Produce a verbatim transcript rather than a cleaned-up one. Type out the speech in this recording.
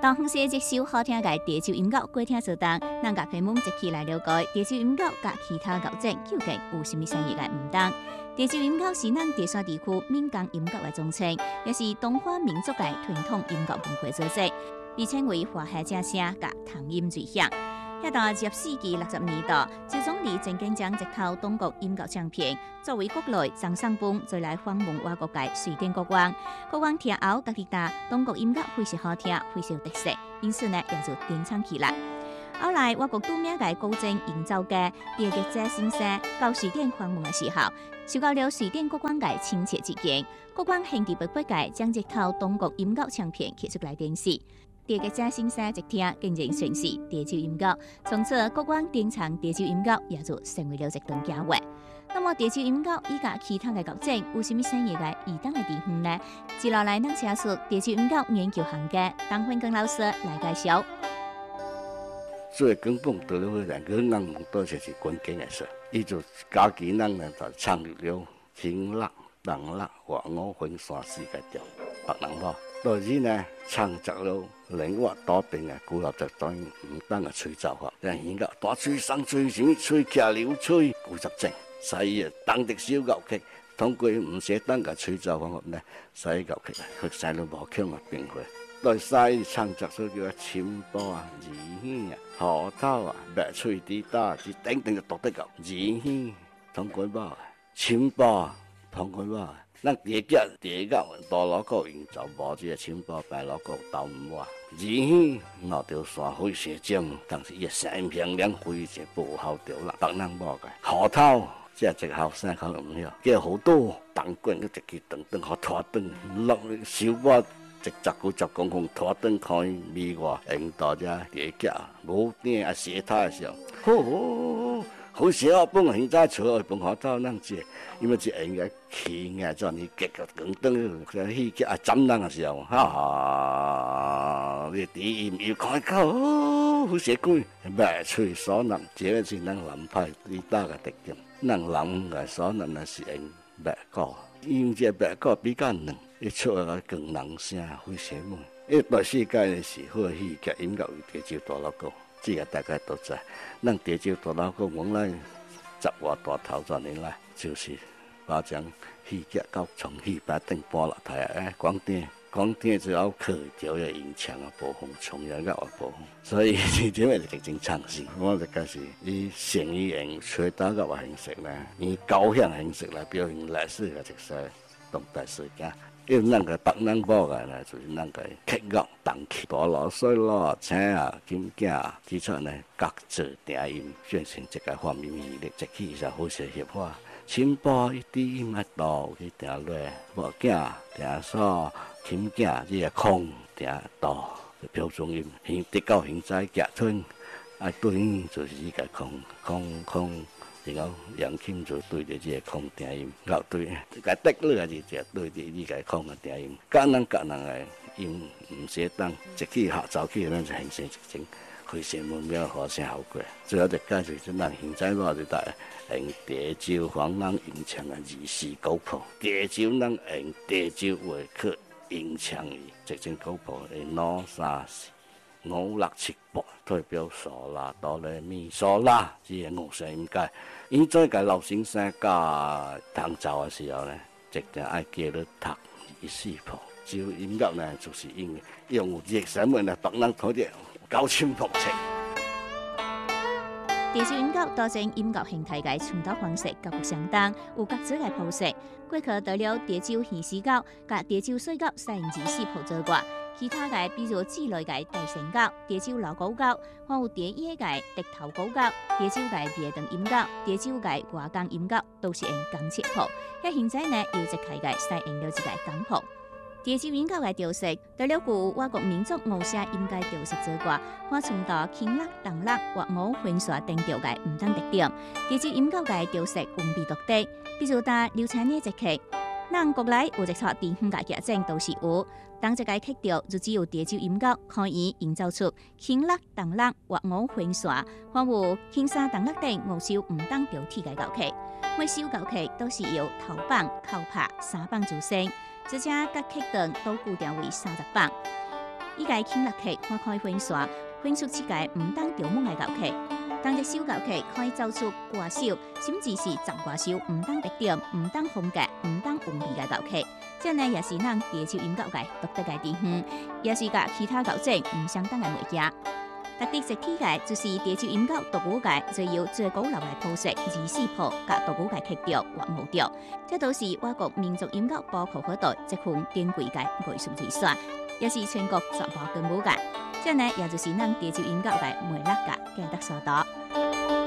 当分析这首好听嘅潮州音乐过听做当，咱甲朋友们一起来了解潮州音乐甲其他乐种究竟有甚物产业嘅唔同。潮州音乐是咱潮汕地区民间音乐嘅总称，也是东方民族嘅传统音乐文化组织，被称为华夏之声甲唐音最响。迄段二十世纪六十年代，周总理曾经将一套中国音乐唱片作为国内掌上本，再来访问外国界瑞典国王。国王听后，觉得中国音乐非常好听，非常有特色，因此呢，也就典藏起来。后来，外国著名嘅古筝营造家叶吉泽先生到瑞典访问嘅时候，受到了瑞典国王嘅亲切之敬，国王兴致勃勃嘅将这套中国音乐唱片寄出来展示。叶吉泽先生一听，竟然宣示潮州音乐，从此国王典藏潮州音乐也就成为了一段佳话。那么潮州音乐以及其他嘅乐种有甚物产业嘅异当嘅地方呢？接落来，咱请出潮州音乐研究行家邓焕庚老师来介绍。 最根本到了两个人多就是关键嘅事，伊就家己人呢就唱了轻乐、动乐、和我分三四个调，白人话。到时呢，唱着了另外多边嘅古老就当然唔单係吹奏法，但而家大吹、生吹、什麼吹、騎鳥吹、古十正，所以當地小樂器通過唔寫單嘅吹奏方法呢，所以樂器佢使到無腔嘅變化。到西唱着所叫尖波啊、二弦啊、河頭啊、白吹啲打，只頂頂就獨得夠二弦、銅管包、尖波、銅管包。咱第一隻第一個大鑼鼓營造無這個清波白鑼鼓鬥唔話，而且攞條山非常尖，但是伊聲音響亮非常不好調啦，白人無個。河頭即係一個後生可能唔曉，叫好多當官嗰隻叫等等學拖燈，落小波一十幾十公分拖燈可以美國引導隻第一隻冇點啊寫他嘅時候，好好好。好少幫人家坐去幫學校นั่ง住，因為只人嘅企嘅在你極個梗燈，佢去嘅啊針人嘅時候，哈哈，你點要開口，好寫句，咩吹所能，這個是能諗派啲大嘅特點，能諗嘅所能係是人白歌，因為這白歌比較嫩，一出嚟更能聲，會寫悶，一到世界嘅時候，去嘅音樂會就多咗個。這個大家都知，咱潮州大佬個往來十外大頭十年來，就是把將戲劇到從戲班頂搬落台啊！廣電廣電就有科調嘅音響啊，播放重要嘅播放，所以呢啲咪就正常事。我就開始以成語形吹打嘅話形式咧，以交響形式來表現歷史嘅特色當代事件。因為咱個北南部嘅呢，就是咱個客樂、東曲、大鑼、水鑼、青啊、金鏡啊，基礎呢各自定音，變成一個畫面魅力，一起就好適合化。清波一啲音一度去定落，無鏡定鎖，金鏡呢個空定度標準音，現得到現在夾吞，啊對應就是呢個空空空。然後楊kim就對住呢個空定音，然後對個得落就就對住呢個空嘅定音，各人各人嘅音唔寫當，一起合奏起咱就形成一種非常美妙和聲效果。最後就介紹咗咱現在話就係用潮州方人音唱嘅二四九譜，潮州人用潮州話去音唱嘅一種九譜係攞三四五六七八，代表嗦啦哆來咪嗦啦，即係五聲音階。現在嘅老先生教彈奏嘅時候呢，一定愛記得讀二四譜。潮音樂呢，就是因為用熱聲門嚟白人睇啲高深博情。 潮州音樂多種音樂形態嘅傳導方式各不相同，有各自嘅譜式。過去除了潮州戲詩歌、甲潮州水歌三人之四譜之外，其他嘅比如之類嘅大聲歌、潮州老歌歌，還有第一嘅笛頭歌歌、潮州嘅別動音歌、潮州嘅外江音歌，都是用鋼切譜。喺現在呢，又一開嘅使用了一個鋼譜。潮州音樂嘅調式，除了有外國民族五聲音階調式之外，還傳到輕樂、動樂、或五分刷等調嘅唔同特點。潮州音樂嘅調式分別獨特，比如打流產嘅一曲，咱國內有一撮地方嘅劇情都是有，當一個曲調就只有潮州音樂可以營造出輕樂、動樂、或五分刷，還有輕沙動樂等五首唔同調體嘅樂曲。每首樂曲都是由頭棒、口拍三棒組成。這些各曲段都固定為三十棒。 伊家轻乐客花开分线，分出七个唔当着猛的乐客。当一首乐客可以奏出歌手，甚至是十歌手唔当特点、唔当风格、唔当韵味嘅乐客，这呢也是咱地球音乐界独特嘅地方，也是甲其他乐种唔相当嘅物件。特别实体界就是地球音乐独舞界，最有最古老嘅谱式、二四谱、甲独舞界曲调、乐舞调，这都是我国民族音乐保护好代这份珍贵嘅艺术遗产，也是全国绝无根舞界。这呢，也就是咱地球音乐界魅力嘅价值所在。